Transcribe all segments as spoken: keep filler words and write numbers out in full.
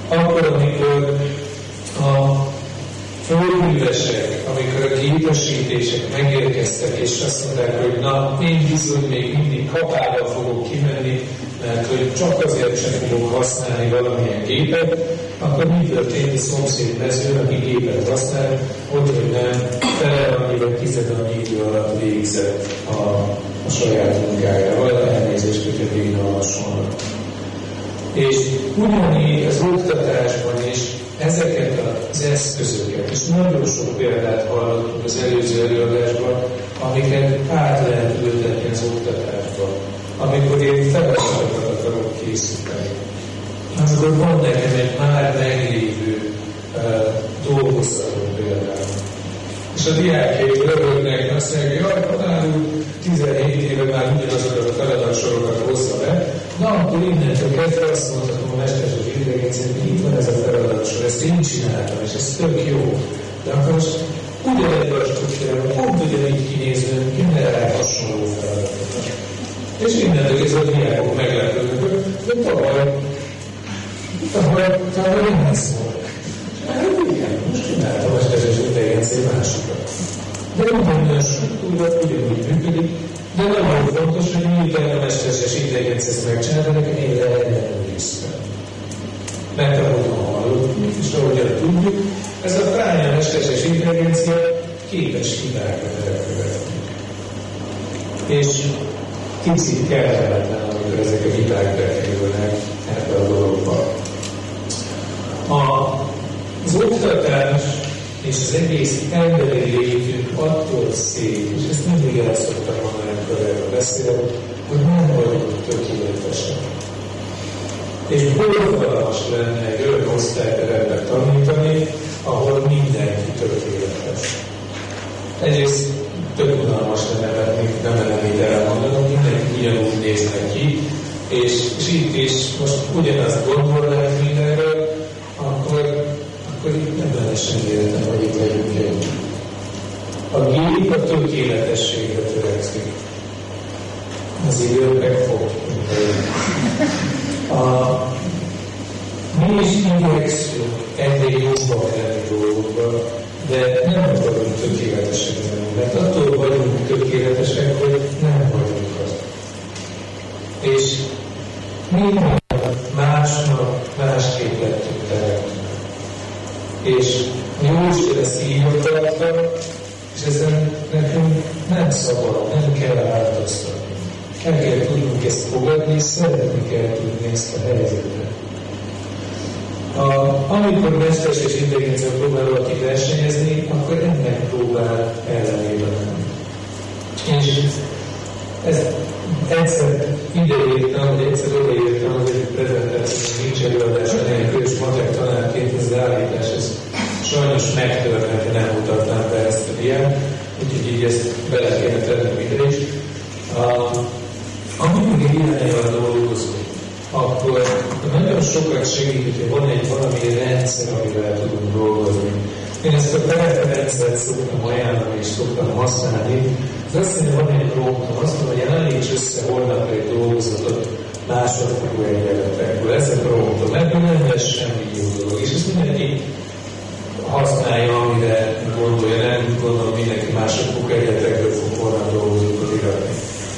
akkor, amikor a földművesek, amikor a gépesítések megérkeztek, és azt mondták, hogy na, én bizony még mindig kapával fogok kimenni, mert hogy csak azért sem fogok használni valamilyen gépet, akkor mi történt a szomszéd mezőn, aki gépet használ, hogy hogy nem, fele annyi vagy tized annyi idő alatt végzett a, a saját munkájával, elnézést, hogyha végigolvasson. És ugyanígy az oktatásban is ezeket az eszközöket, és nagyon sok példát hallottunk az előző előadásban, amiket át lehet ültetni az oktatásban. Amikor én feladatokat akarok készíteni, akkor van nekem egy már meglévő uh, dolgozatom például. És a diákjaim röhögnek, azt mondják, hogy jaj, tanár úr, tizenhét éve már ugyanazokat a feladatsorokat hozza be, na akkor innentől kezdve azt mondhatom a mesterséges intelligenciát, hogy itt van ez a feladatsor, ezt én csináltam, és ez tök jó. De akkor most ugyanebben a struktúrában, pont ugyanígy kinézően, mindenre hasonló feladatokat. És innentől kezdve a diákok meglepődnek, hogy tavaly, tavaly, tavaly én ezt mondok. Hát igen, most csináltam a mesterséges intelligencia másokat. De ugyanolyan struktúra, ugyanúgy működik, de nagyon fontos, hogy miután a mesterséges intelligencia ezt megcsinálta, nekem én leellenőriztem. Mert ahogyan hallottuk, és ahogyan tudjuk, ez a fránya mesterséges intelligencia képes hibákat elkövetni. És kicsit kellemetlen, amikor ezek a hibák bekerülnek ebbe a dologba. Az oktatás és az egész emberi létünk attól szép, és ezt mindig el szoktam mondani, amikor erről beszélek, hogy nem vagyunk tökéletesek. És borzalmas lenne egy olyan osztályteremben tanítani, ahol mindenki tökéletes. Egyrészt tök unalmas lenne, mert nem lenne mit elmondanom, mindenki ugyanúgy néznek ki, és, és itt is most ugyanazt gondolnánk mindenről, akkor akkor itt nem lenne semmi értem, hogy itt legyünk egy. A gép a tökéletességre törekszik. Az idő meg fog. A, mi is igyekszünk ennél jobbak lenni dolgokban, de nem akarunk tökéletesek lenni, mert attól vagyunk tökéletesek, hogy nem vagyunk az. És minden másnak másképp lettünk teremteni. És József ezt így tartva, és ezen nekünk nem szabad, nem kell változtatni. El kell tudnunk ezt fogadni, és szeretni kell tudni ezt a helyzetet. A, amikor mesterséges intelligencia próbál valaki versenyezni, akkor ennek próbál ellenében lenni. És ez egyszer ideértem, hogy egyszer odaértem, hogy egy prezentáció nincs előadása nélkül, és matek tanárként ez az állítás, ez sajnos megtört, hogy nem mutatnám be ezt a diát, úgyhogy így ezt bele kéne tenni ide is. Uh, amikor egy irányával dolgozunk, akkor nagyon sokat segít, hogyha van egy valami rendszer, amivel tudunk dolgozni. Én ezt a preferencet szoktam ajánlani és szoktam használni. Ez azt mondja, van egy program, azt mondja, hogy állíts össze holnapra egy dolgozatot másodfokú egyenletekből. Ez a program, ebből nem lesz semmi jó dolog. És ezt mindenki használja, amire gondolja, nem gondolom mindenki másodfokú egyenletekből fog holnap dolgozatot iratni.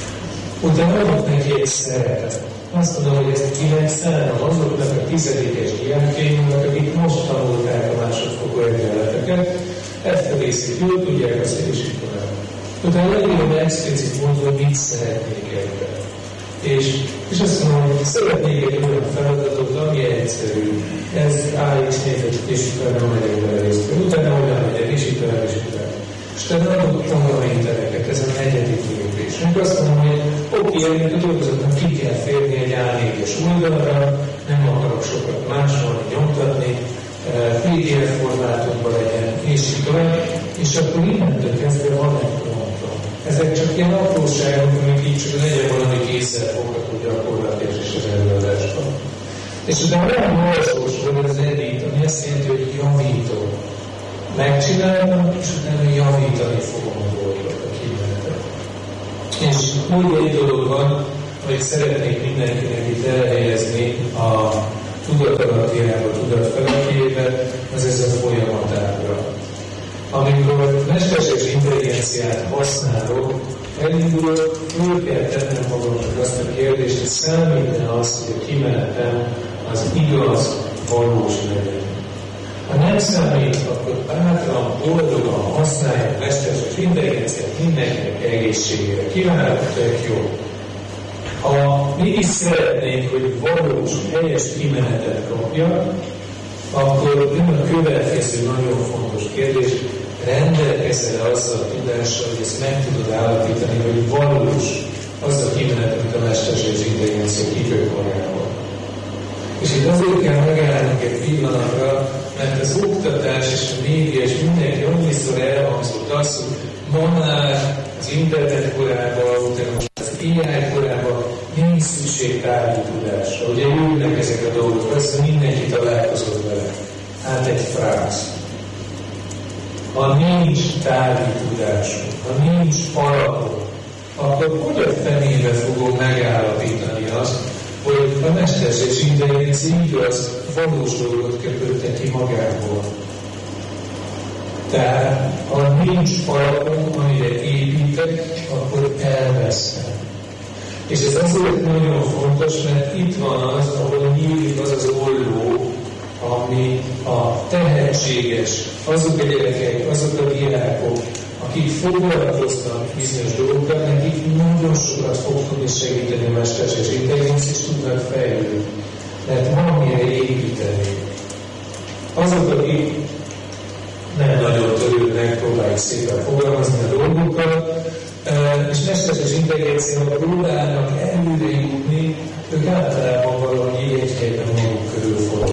Utána adok neki egy szerepet. Azt mondom, hogy ezt kinek szállom azoknak a tizedikes diákjaimnak, akik most tanulták a másodfokú egyenleteket, ezt a részét jól tudják, azt is így tovább. Utána legyen explicit mondva, hogy mit szeretnék ebben. És, és azt mondom, hogy szeretnék egy olyan feladatot, ami egyszerű. Ez á iksz négyzet, és utána megyek bele részt. Utána olyan megyek, és itt tovább, és utána. És utána adok paramétereket, ez a negyedik lépés. Még azt mondom, hogy oké, ennek a dolgozatnak ki kell férni egy á négyes oldalra, nem akarok sokat máshol nyomtatni, pé dé ef formátumban legyen, és így tovább, és akkor innentől kezdve van egy promptom. Ezek csak ilyen apróságok, amik így csak legyen valami kézzel fogható gyakorlat és az előadásban. És utána nem olvasós, hogy ez edit, ami azt jelenti, hogy javítom. Megcsinálom, és utána javítani fogom a dolgokat, a kimenetet. És úgy egy dolog van, hogy szeretnék mindenkinek itt elhelyezni a tudatalatjába, tudat intelligenciát használok, elindulok, föl kell tennem magamnak azt a kérdést, hogy számít-e az, hogy a kimenetem az igaz, valós legyen. Ha nem számít, akkor bátran, boldogan használják a mesterséges intelligenciát mindenkinek egészségére. Kívánok, tök jó. Ha mégis szeretnénk, hogy valós, helyes kimenetet kapja, akkor jön a következő nagyon fontos kérdés, rendelkezel azzal a tudással, hogy ezt meg tudod állapítani, hogy valós az a kimenet, amit a mesterséges intelligencia kiköt magával. És itt azért kell megállnunk egy pillanatra, mert az oktatás és a média és mindenki annyiszor elhangzott azt, hogy ma már az internet korában, utána az á i korában nincs szükség tárgyi tudásra. Ugye jönnek ezek a dolgok, persze mindenki találkozott vele. Hát egy fráz. Ha nincs tárgyi tudásunk, ha nincs alapok, akkor hogy a fenébe fogom megállapítani azt, hogy a mesterséges intelligencia igaz, valós dolgot köpötte ki magából. Tehát, ha nincs alapom, amire építek, akkor elveszem. És ez azért nagyon fontos, mert itt van az, ahol nyílik az az olló, ami a tehetséges, azok a gyerekek, azok a diákok, akik foglalkoznak bizonyos dolgokat, nekik nagyon sokat fog tudni segíteni a mesterséges intelligencia, és tudnak fejlődni. Mert van mire építeni. Azok, akik nem nagyon törődnek, próbáljuk szépen fogalmazni a dolgokat, és mesterséges intelligenciával próbálnak előre jutni, ők általában valahogy egy helyben maguk körül fordulnak.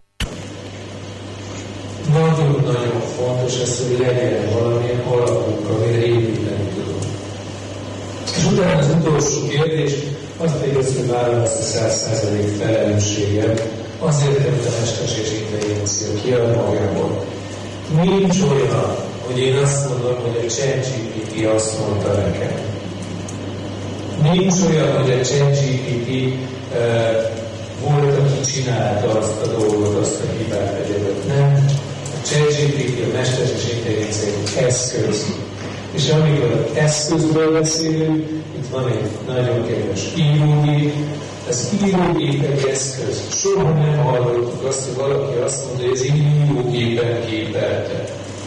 Nagyon-nagyon fontos ez, hogy legyen valamilyen alapunk, amire építeni tudunk. És utána az utolsó kérdés, az pedig az, hogy választ a száz százalék felelősséget, azért, amit a mesterséges intelligencia kiad magából. Nincs olyan, hogy én azt mondom, hogy a ChatGPT azt mondta nekem. Nincs olyan, hogy a ChatGPT uh, volt, aki csinálta azt a dolgot, azt a hibát egyébként. Nem. A ChatGPT, a mesterséges intelligencia egy eszköz. És amikor eszközről beszélünk, itt van egy nagyon kedves írógép, az írógép egy eszköz. Soha nem hallottuk azt, hogy valaki azt mondja, hogy ez egy írógépen képelte.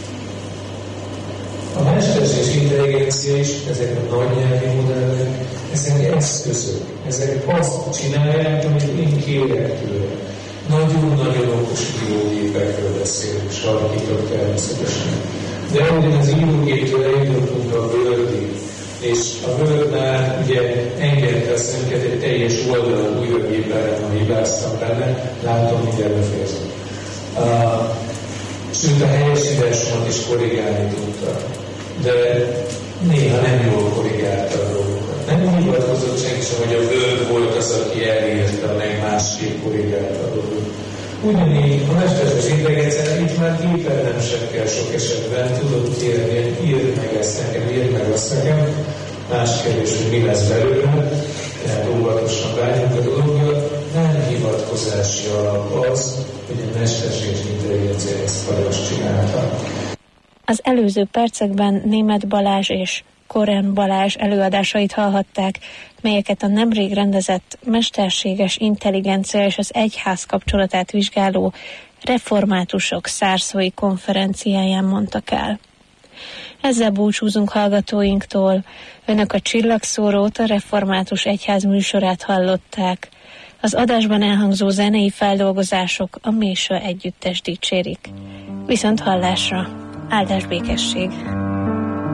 A mesterséges intelligencia is, ezek a nagy nyelvi modellek, ezek eszközök. Ezek azt csinálják, amit én kérek tőle. Nagyon-nagyon okos írógépekről beszélünk, sarkítok természetesen. De ahogy az írógéptől eljutottunk a Word-ig, és a Word már ugye engedte a szemünket egy teljes oldalon újra gépelre, ha hibáztam benne, látom, mindjárt befejezem. Uh, sőt, a helyesírásomat is korrigálni tudta, de néha nem jól korrigálta a dolgokat. Nem hivatkozott senki sem, hogy a Word volt az, aki elérte, meg másképp korrigálta a dolgokat. Ugyanígy a mesterséges intelligencia itt már képen nem sem kell sok esetben, tudod kérni, írd meg ezt nekem, írd meg azt nekem, más kérdés, hogy mi lesz belőle, tehát óvatosan várjunk a dolgokat, nem hivatkozási alap az, hogy a mesterséges intelligencia ezt valahogy csinálta. Az előző percekben Németh Balázs és Koren Balázs előadásait hallhatták, melyeket a nemrég rendezett mesterséges intelligencia és az egyház kapcsolatát vizsgáló reformátusok szárszói konferenciáján mondtak el. Ezzel búcsúzunk hallgatóinktól. Önök a Csillagszórót, a Református Egyház műsorát hallották. Az adásban elhangzó zenei feldolgozások a Méső együttes dicsérik. Viszont hallásra! Áldás békesség!